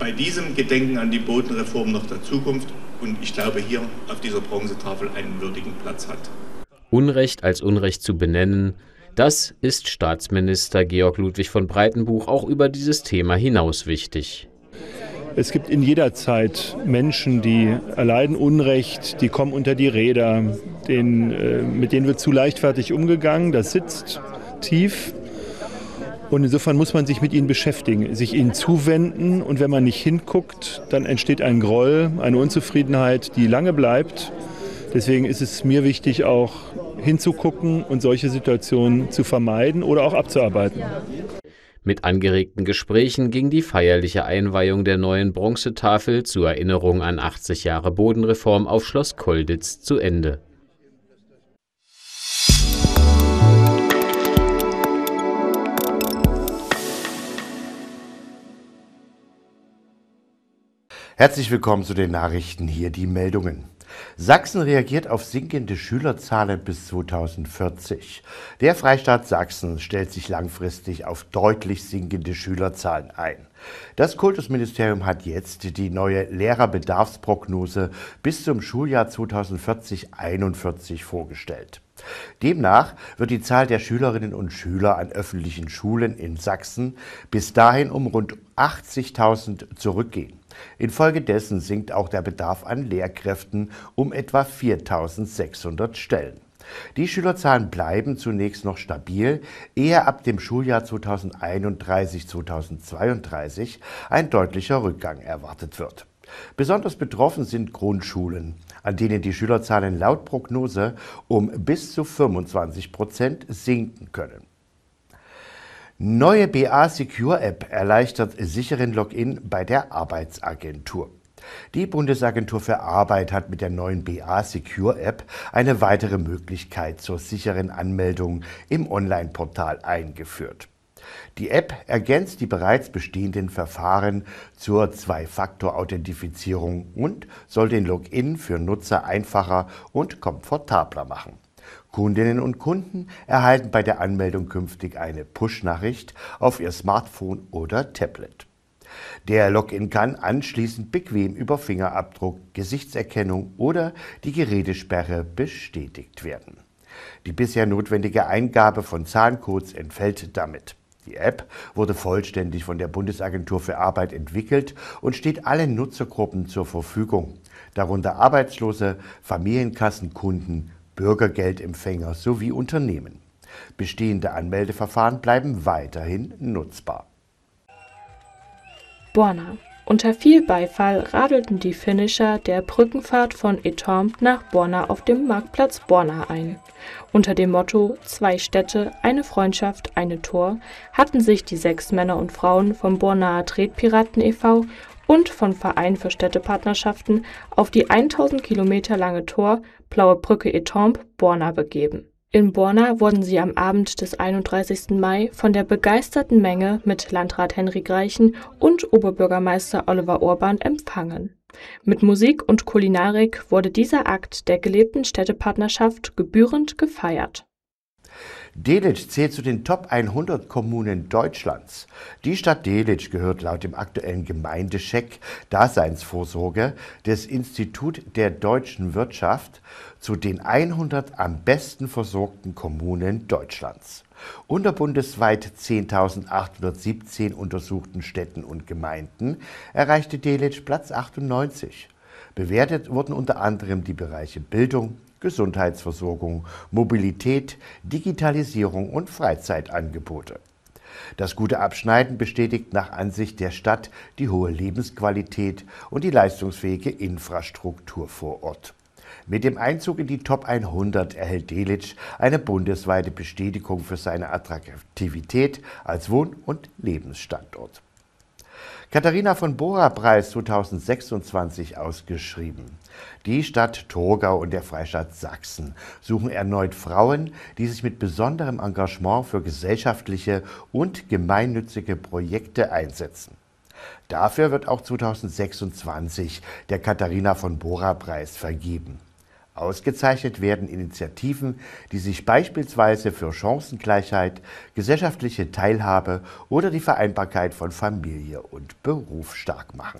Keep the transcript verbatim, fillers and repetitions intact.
bei diesem Gedenken an die Bodenreform noch der Zukunft und ich glaube hier auf dieser Bronzetafel einen würdigen Platz hat. Unrecht als Unrecht zu benennen, das ist Staatsminister Georg Ludwig von Breitenbuch auch über dieses Thema hinaus wichtig. Es gibt in jeder Zeit Menschen, die erleiden Unrecht, die kommen unter die Räder, den, äh, mit denen wird zu leichtfertig umgegangen, das sitzt tief. Und insofern muss man sich mit ihnen beschäftigen, sich ihnen zuwenden. Und wenn man nicht hinguckt, dann entsteht ein Groll, eine Unzufriedenheit, die lange bleibt. Deswegen ist es mir wichtig, auch hinzugucken und solche Situationen zu vermeiden oder auch abzuarbeiten. Mit angeregten Gesprächen ging die feierliche Einweihung der neuen Bronzetafel zur Erinnerung an achtzig Jahre Bodenreform auf Schloss Kolditz zu Ende. Herzlich willkommen zu den Nachrichten, hier die Meldungen. Sachsen reagiert auf sinkende Schülerzahlen bis zweitausendvierzig. Der Freistaat Sachsen stellt sich langfristig auf deutlich sinkende Schülerzahlen ein. Das Kultusministerium hat jetzt die neue Lehrerbedarfsprognose bis zum Schuljahr zweitausendvierzig einundvierzig vorgestellt. Demnach wird die Zahl der Schülerinnen und Schüler an öffentlichen Schulen in Sachsen bis dahin um rund achtzigtausend zurückgehen. Infolgedessen sinkt auch der Bedarf an Lehrkräften um etwa viertausendsechshundert Stellen. Die Schülerzahlen bleiben zunächst noch stabil, ehe ab dem Schuljahr zweitausendeinunddreißig zweitausendzweiunddreißig ein deutlicher Rückgang erwartet wird. Besonders betroffen sind Grundschulen, an denen die Schülerzahlen laut Prognose um bis zu fünfundzwanzig Prozent sinken können. Neue B A Secure App erleichtert sicheren Login bei der Arbeitsagentur. Die Bundesagentur für Arbeit hat mit der neuen B A Secure App eine weitere Möglichkeit zur sicheren Anmeldung im Online-Portal eingeführt. Die App ergänzt die bereits bestehenden Verfahren zur Zwei-Faktor-Authentifizierung und soll den Login für Nutzer einfacher und komfortabler machen. Kundinnen und Kunden erhalten bei der Anmeldung künftig eine Push-Nachricht auf ihr Smartphone oder Tablet. Der Login kann anschließend bequem über Fingerabdruck, Gesichtserkennung oder die Gerätesperre bestätigt werden. Die bisher notwendige Eingabe von Zahlencodes entfällt damit. Die App wurde vollständig von der Bundesagentur für Arbeit entwickelt und steht allen Nutzergruppen zur Verfügung, darunter Arbeitslose, Familienkassenkunden, Bürgergeldempfänger sowie Unternehmen. Bestehende Anmeldeverfahren bleiben weiterhin nutzbar. Borna. Unter viel Beifall radelten die Finisher der Brückenfahrt von Étampes nach Borna auf dem Marktplatz Borna ein. Unter dem Motto »Zwei Städte, eine Freundschaft, eine Tor« hatten sich die sechs Männer und Frauen vom Bornaer Tretpiraten e V und vom Verein für Städtepartnerschaften auf die tausend Kilometer lange Tor Blaue Brücke Étampes Borna begeben. In Borna wurden sie am Abend des einunddreißigsten Mai von der begeisterten Menge mit Landrat Henrik Reichen und Oberbürgermeister Oliver Orban empfangen. Mit Musik und Kulinarik wurde dieser Akt der gelebten Städtepartnerschaft gebührend gefeiert. Delitzsch zählt zu den Top hundert Kommunen Deutschlands. Die Stadt Delitzsch gehört laut dem aktuellen Gemeindecheck Daseinsvorsorge des Instituts der deutschen Wirtschaft zu den hundert am besten versorgten Kommunen Deutschlands. Unter bundesweit zehntausendachthundertsiebzehn untersuchten Städten und Gemeinden erreichte Delitzsch Platz achtundneunzig. Bewertet wurden unter anderem die Bereiche Bildung, Gesundheitsversorgung, Mobilität, Digitalisierung und Freizeitangebote. Das gute Abschneiden bestätigt nach Ansicht der Stadt die hohe Lebensqualität und die leistungsfähige Infrastruktur vor Ort. Mit dem Einzug in die Top hundert erhält Delitzsch eine bundesweite Bestätigung für seine Attraktivität als Wohn- und Lebensstandort. Katharina von Bora-Preis zweitausendsechsundzwanzig ausgeschrieben. Die Stadt Torgau und der Freistaat Sachsen suchen erneut Frauen, die sich mit besonderem Engagement für gesellschaftliche und gemeinnützige Projekte einsetzen. Dafür wird auch zweitausendsechsundzwanzig der Katharina von Bora-Preis vergeben. Ausgezeichnet werden Initiativen, die sich beispielsweise für Chancengleichheit, gesellschaftliche Teilhabe oder die Vereinbarkeit von Familie und Beruf stark machen.